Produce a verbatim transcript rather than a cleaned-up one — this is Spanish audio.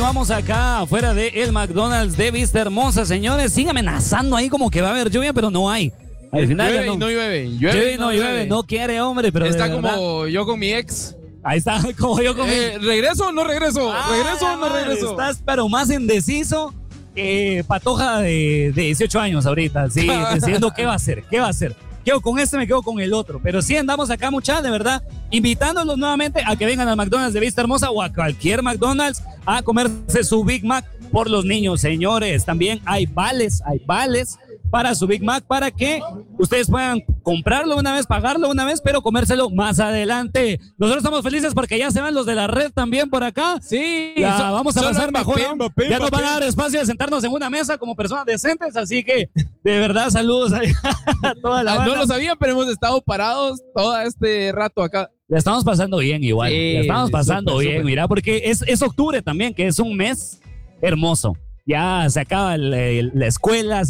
continuamos acá afuera de el McDonald's de Vista Hermosa, señores. Sigue amenazando ahí como que va a haber lluvia, pero no hay. Al final llueve no. y no llueve. Llueve, Llueve y no no llueve. llueve. No quiere, hombre, pero está de como verdad. yo con mi ex. Ahí está, como yo con Eh, ¿Regreso o no regreso? Ah, ¿Regreso o no madre, regreso? Estás pero más indeciso que patoja de, de dieciocho años ahorita, sí, diciendo qué va a hacer, qué va a hacer. Quedo con este, me quedo con el otro. Pero sí andamos acá, muchachos, de verdad, invitándolos nuevamente a que vengan al McDonald's de Vista Hermosa o a cualquier McDonald's a comerse su Big Mac por los niños, señores. También hay vales, hay vales para su Big Mac para que ustedes puedan comprarlo una vez, pagarlo una vez, pero comérselo más adelante. Nosotros estamos felices porque ya se van los de la red también por acá. Sí, ya son, vamos a pasar mejor. ¿No? Mbappé, Ya nos Mbappé. van a dar espacio de sentarnos en una mesa como personas decentes, así que de verdad saludos a toda la Ah, banda. no lo sabían, pero hemos estado parados todo este rato acá. La estamos pasando bien igual, Sí, la estamos pasando súper, bien, súper. mira, porque es, es octubre también, que es un mes hermoso. Ya se acaba el- el- la escuela,